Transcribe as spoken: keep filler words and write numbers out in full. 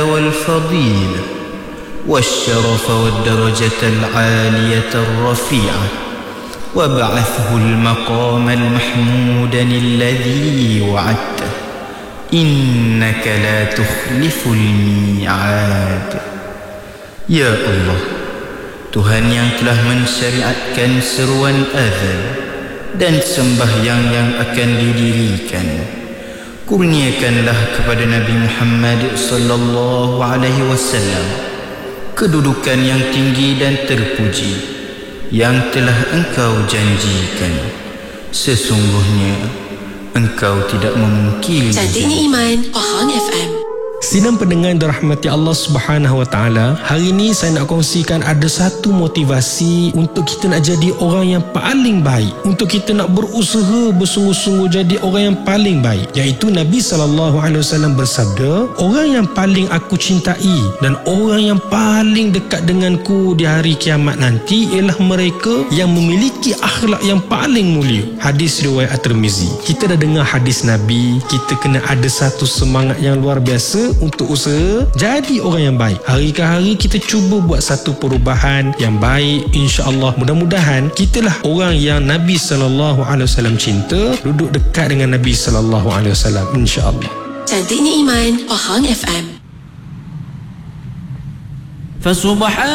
والفضيلة والشرف والدرجة العالية الرفيعة وابعثه المقام المحمود الذي وعدته إنك لا تخلف الميعاد. Ya Allah, Tuhan yang telah mensyariatkan seruan azan dan sembahyang yang akan didirikan, kurniakanlah kepada Nabi Muhammad sallallahu alaihi wasallam kedudukan yang tinggi dan terpuji yang telah Engkau janjikan. Sesungguhnya Engkau tidak memungkiri. Cantiknya Iman, Pahang F M. Sidang pendengar yang dirahmati Allah Subhanahu Wa Taala, hari ini saya nak kongsikan ada satu motivasi untuk kita nak jadi orang yang paling baik, untuk kita nak berusaha bersungguh-sungguh jadi orang yang paling baik, iaitu Nabi sallallahu alaihi wasallam bersabda, orang yang paling aku cintai dan orang yang paling dekat denganku di hari kiamat nanti ialah mereka yang memiliki akhlak yang paling mulia. Hadis riwayat At-Tirmizi. Kita dah dengar hadis Nabi, kita kena ada satu semangat yang luar biasa untuk usaha jadi orang yang baik. Hari ke hari kita cuba buat satu perubahan yang baik, insya-Allah. Mudah-mudahan kitalah orang yang Nabi sallallahu alaihi wasallam cinta, duduk dekat dengan Nabi sallallahu alaihi wasallam, insya-Allah. Cantiknya Iman, Pahang F M. Fasubhan